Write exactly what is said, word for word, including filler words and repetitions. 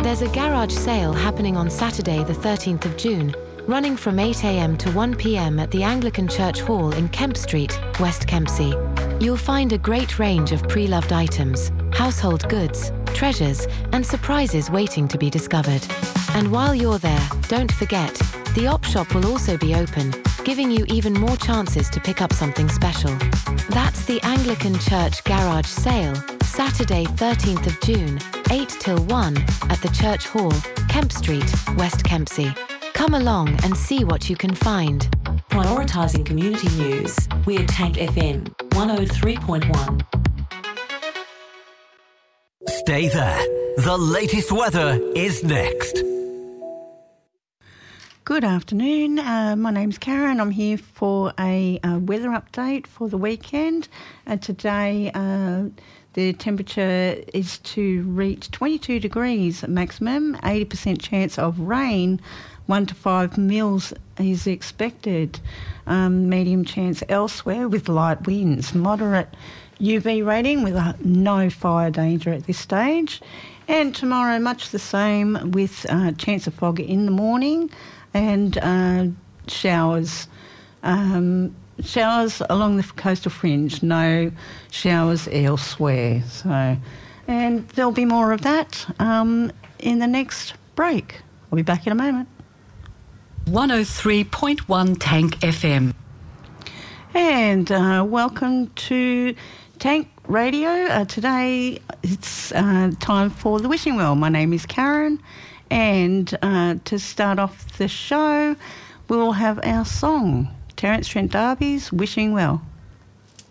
There's a garage sale happening on Saturday the thirteenth of June, running from eight a m to one p m at the Anglican Church Hall in Kemp Street, West Kempsey. You'll find a great range of pre-loved items, household goods, treasures, and surprises waiting to be discovered. And while you're there, don't forget, the op shop will also be open, giving you even more chances to pick up something special. That's the Anglican Church Garage Sale, Saturday thirteenth of June, eight till one, at the Church Hall, Kemp Street, West Kempsey. Come along and see what you can find. Prioritising community news, we're Tank F M one oh three point one. Stay there. The latest weather is next. Good afternoon. Uh, my name's Karen. I'm here for a uh, weather update for the weekend. Uh, today, uh, the temperature is to reach twenty-two degrees maximum, eighty percent chance of rain, one to five mils is expected. Um, medium chance elsewhere with light winds, moderate U V rating with uh, no fire danger at this stage. And tomorrow, much the same with uh, chance of fog in the morning and uh, showers. Um, showers along the coastal fringe, no showers elsewhere. So, and there'll be more of that um, in the next break. I'll be back in a moment. one oh three point one Tank F M. And uh, welcome to Tank Radio. Uh, today it's uh, time for the Wishing Well. My name is Karen, and uh, to start off the show, we'll have our song, Terence Trent D'Arby's Wishing Well.